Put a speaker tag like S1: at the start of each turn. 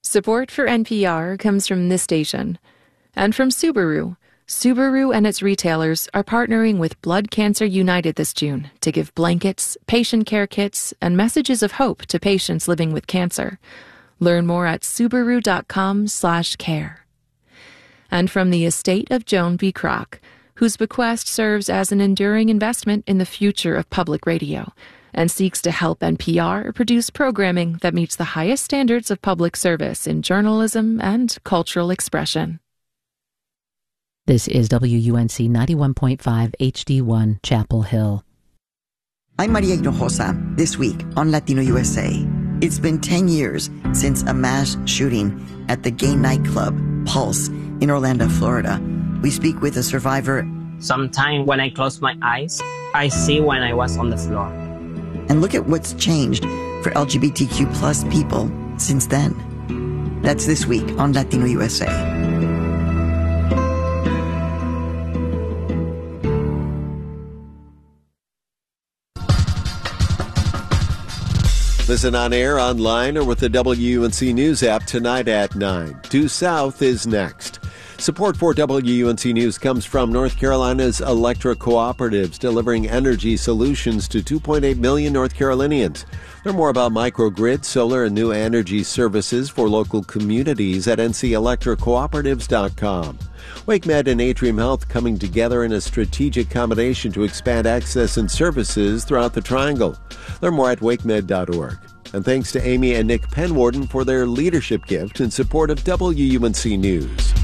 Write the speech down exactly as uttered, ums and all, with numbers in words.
S1: Support for N P R comes from this station and from Subaru. Subaru and its retailers are partnering with Blood Cancer United this June to give blankets, patient care kits, and messages of hope to patients living with cancer. Learn more at Subaru.com slash care. And from the estate of Joan B. Kroc, whose bequest serves as an enduring investment in the future of public radio and seeks to help N P R produce programming that meets the highest standards of public service in journalism and cultural expression.
S2: This is W U N C ninety-one point five H D one, Chapel Hill.
S3: I'm Maria Hinojosa. This week on Latino U S A, it's been ten years since a mass shooting at the gay nightclub Pulse in Orlando, Florida. We speak with a survivor.
S4: Sometimes when I close my eyes, I see when I was on the floor.
S3: And look at what's changed for L G B T Q plus people since then. That's this week on Latino U S A.
S5: Listen on air, online, or with the W U N C News app tonight at nine. Due South is next. Support for W U N C News comes from North Carolina's electric cooperatives, delivering energy solutions to two point eight million North Carolinians. Learn more about microgrid, solar, and new energy services for local communities at N C electric cooperatives dot com. WakeMed and Atrium Health coming together in a strategic combination to expand access and services throughout the Triangle. Learn more at wakemed dot org. And thanks to Amy and Nick Penwarden for their leadership gift in support of W U N C News.